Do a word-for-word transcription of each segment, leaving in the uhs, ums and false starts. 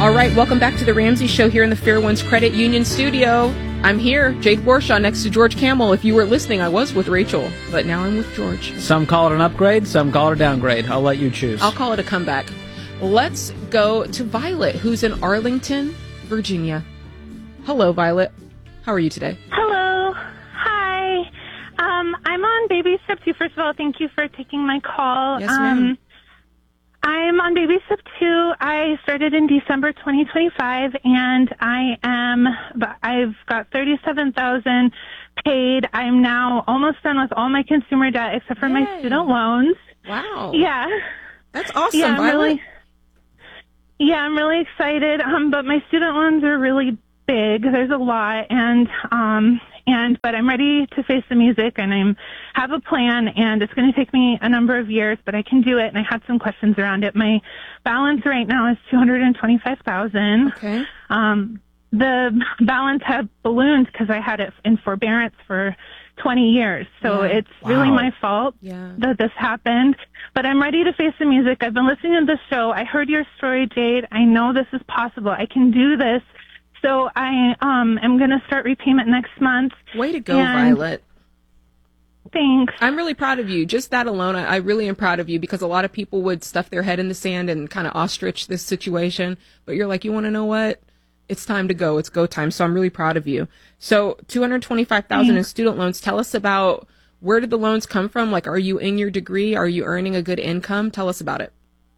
All right, welcome back to the Ramsey Show here in the Fairwinds Credit Union studio. I'm here, Jade Warshaw, next to George Camel. If you were listening, I was with Rachel, but now I'm with George. Some call it an upgrade, some call it a downgrade. I'll let you choose. I'll call it a comeback. Let's go to Violet, who's in Arlington, Virginia. Hello, Violet. How are you today? Hello. Hi. Um, I'm on baby step two. First of all, thank you for taking my call. Yes, ma'am. Um, I'm on baby step two. I started in December twenty twenty-five, and I am, I've got thirty-seven thousand paid. I'm now almost done with all my consumer debt except for Yay. my student loans. Wow. Yeah. That's awesome, yeah, I'm Violet. really, yeah, I'm really excited. Um, but my student loans are really big. There's a lot, and um, and but I'm ready to face the music, and I'm have a plan, and it's going to take me a number of years, but I can do it. And I had some questions around it. My balance right now is two hundred and twenty-five thousand. Okay. Um, the balance had ballooned because I had it in forbearance for twenty years. So Yeah. it's really Wow. my fault Yeah. that this happened. But I'm ready to face the music. I've been listening to the show. I heard your story, Jade. I know this is possible. I can do this. So I um am going to start repayment next month. Way to go, And- Violet. Thanks. I'm really proud of you. Just that alone, I, I really am proud of you, because a lot of people would stuff their head in the sand and kind of ostrich this situation. But you're like, you want to know what? It's time to go. It's go time. So I'm really proud of you. So two hundred twenty-five thousand dollars in student loans. Tell us about, where did the loans come from? Like, are you in your degree? Are you earning a good income? Tell us about it.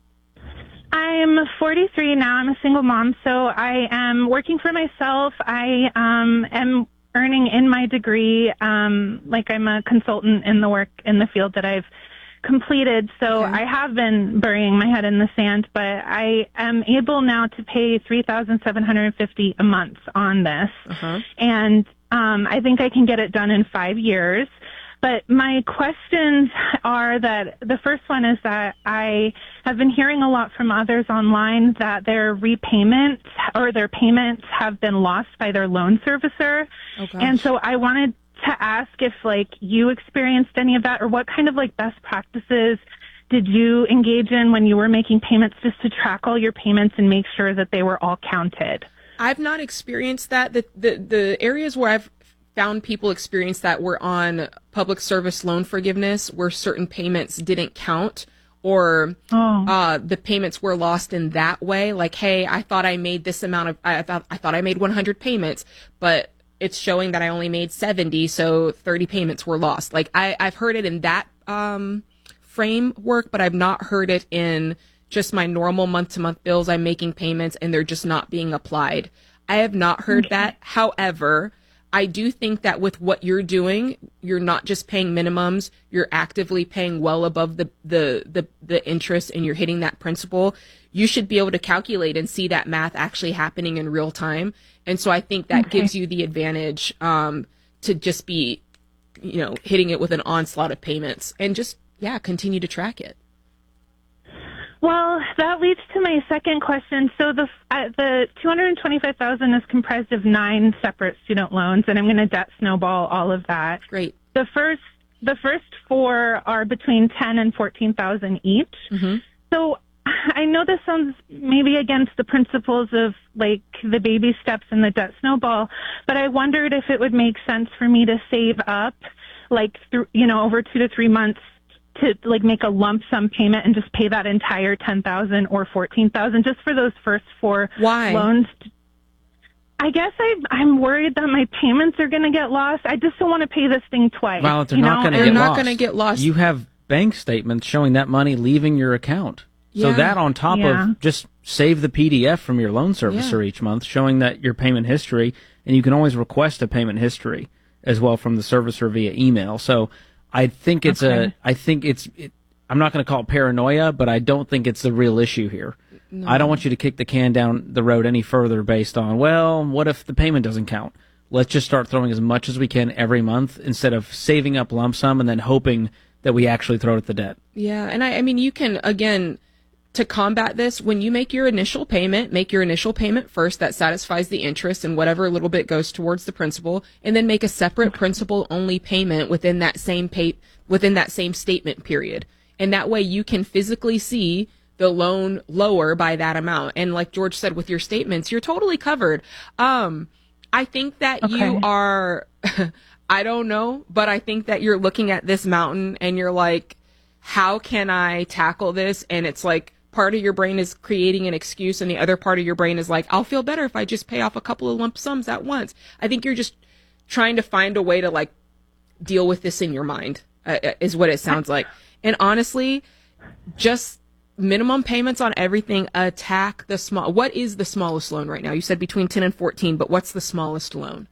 I'm forty-three now. I'm a single mom, so I am working for myself. I um, am earning in my degree, um, like I'm a consultant in the work in the field that I've completed. So Okay. I have been burying my head in the sand, but I am able now to pay three thousand seven hundred fifty dollars a month on this, Uh-huh. and um, I think I can get it done in five years. But my questions are that the first one is that I have been hearing a lot from others online that their repayments or their payments have been lost by their loan servicer. Oh, gosh. And so I wanted to ask if like you experienced any of that, or what kind of like best practices did you engage in when you were making payments, just to track all your payments and make sure that they were all counted? I've not experienced that. The, the, the areas where I've found people experience that were on public service loan forgiveness, where certain payments didn't count, or Oh. uh, the payments were lost in that way. Like, hey, I thought I made this amount of, I thought I thought I made one hundred payments, but it's showing that I only made seventy, so thirty payments were lost. Like, I, I've heard it in that um, framework, but I've not heard it in just my normal month-to-month bills. I'm making payments and they're just not being applied. I have not heard Okay. that. However, I do think that with what you're doing, you're not just paying minimums, you're actively paying well above the, the, the, the interest, and you're hitting that principal. You should be able to calculate and see that math actually happening in real time. And so I think that Okay. gives you the advantage um, to just be, you know, hitting it with an onslaught of payments, and just, yeah, continue to track it. Well, that leads to my second question. So the uh, the two hundred twenty-five thousand dollars is comprised of nine separate student loans, and I'm going to debt snowball all of that. Great. The first the first four are between ten and fourteen thousand each. Mm-hmm. So I know this sounds maybe against the principles of like the baby steps and the debt snowball, but I wondered if it would make sense for me to save up, like through you know over two to three months, to like make a lump sum payment and just pay that entire ten thousand or fourteen thousand just for those first four Why? loans. I guess I, I'm worried that my payments are going to get lost. I just don't want to pay this thing twice. Violet, they're you not know? going to They're get not lost. gonna get lost. You have bank statements showing that money leaving your account. So Yeah. that on top Yeah. of just save the P D F from your loan servicer Yeah. each month showing that your payment history, and you can always request a payment history as well from the servicer via email. So I think it's Okay. a, I think it's, it, I'm not going to call it paranoia, but I don't think it's the real issue here. I don't want you to kick the can down the road any further based on, well, what if the payment doesn't count? Let's just start throwing as much as we can every month instead of saving up lump sum and then hoping that we actually throw it at the debt. Yeah, and I, I mean, you can, again, to combat this, when you make your initial payment, make your initial payment first that satisfies the interest, and whatever little bit goes towards the principal, and then make a separate principal-only payment within that same pay, within that same statement period. And that way you can physically see the loan lower by that amount. And like George said, with your statements, you're totally covered. Um, I think that Okay. you are, I don't know, but I think that you're looking at this mountain and you're like, how can I tackle this? And it's like, part of your brain is creating an excuse and the other part of your brain is like, I'll feel better if I just pay off a couple of lump sums at once. I think you're just trying to find a way to like deal with this in your mind, uh, is what it sounds like. And honestly, just minimum payments on everything. Attack the small. What is the smallest loan right now? You said between ten and fourteen, but what's the smallest loan?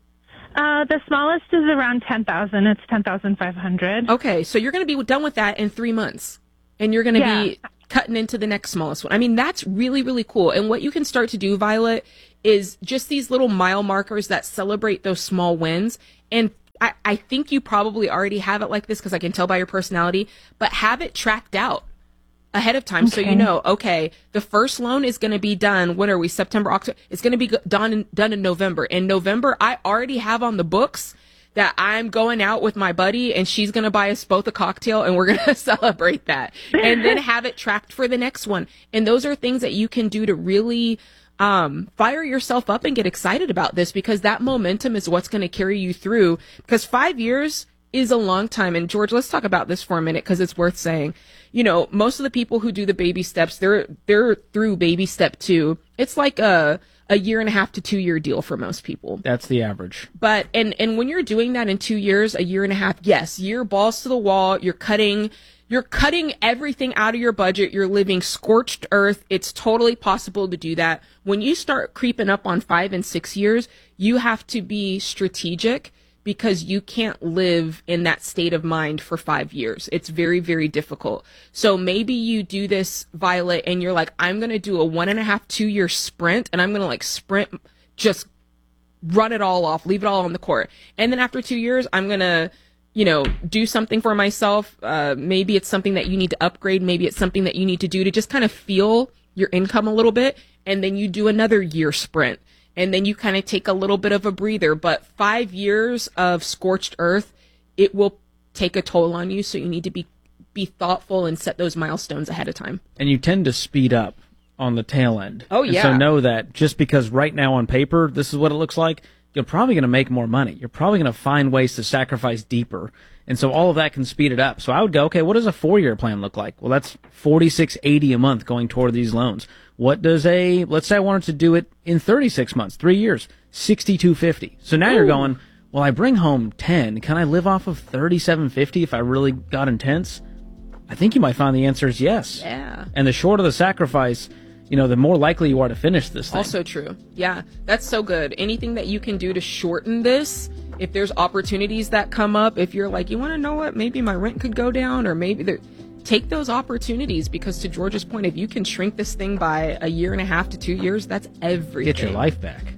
Uh, the smallest is around ten thousand. It's ten thousand five hundred. Okay, so you're going to be done with that in three months, and you're going to Yeah. be cutting into the next smallest one. I mean, that's really, really cool. And what you can start to do, Violet, is just these little mile markers that celebrate those small wins. And I, I think you probably already have it like this because I can tell by your personality, but have it tracked out ahead of time. So Okay. you know, okay, the first loan is going to be done. When are we? September, October. It's going to be go- done in, done in November. In November, I already have on the books that I'm going out with my buddy and she's going to buy us both a cocktail and we're going to celebrate that, and then have it tracked for the next one. And those are things that you can do to really um, fire yourself up and get excited about this, because that momentum is what's going to carry you through, because five years is a long time. And George, let's talk about this for a minute, because it's worth saying. You know, most of the people who do the baby steps, they're they're through baby step two. It's like a a year and a half to two year deal for most people. That's the average. But and and when you're doing that in two years, a year and a half, yes, you're balls to the wall. You're cutting you're cutting everything out of your budget. You're living scorched earth. It's totally possible to do that. When you start creeping up on five and six years, you have to be strategic, because you can't live in that state of mind for five years. It's very, very difficult. So maybe you do this, Violet, and you're like, I'm going to do a one and a half, two year sprint, and I'm going to like sprint, just run it all off, leave it all on the court. And then after two years, I'm going to, you know, do something for myself. Uh, maybe it's something that you need to upgrade. Maybe it's something that you need to do to just kind of feel your income a little bit. And then you do another year sprint. And then you kind of take a little bit of a breather. But five years of scorched earth, it will take a toll on you. So you need to be be thoughtful and set those milestones ahead of time. And you tend to speed up on the tail end. Oh, And yeah. so know that just because right now on paper this is what it looks like, you're probably going to make more money. You're probably going to find ways to sacrifice deeper. And so all of that can speed it up. So I would go, okay, what does a four-year plan look like? Well, that's forty-six eighty a month going toward these loans. What does a, let's say I wanted to do it in thirty-six months, three years, sixty-two fifty. So now Ooh. You're going, well, I bring home ten. Can I live off of thirty-seven fifty if I really got intense? I think you might find the answer is yes. Yeah. And the shorter the sacrifice, you know, the more likely you are to finish this thing. Also true. Yeah, that's so good. Anything that you can do to shorten this, if there's opportunities that come up, if you're like, you want to know what, maybe my rent could go down, or maybe there, take those opportunities, because to George's point, if you can shrink this thing by a year and a half to two years, that's everything. Get your life back.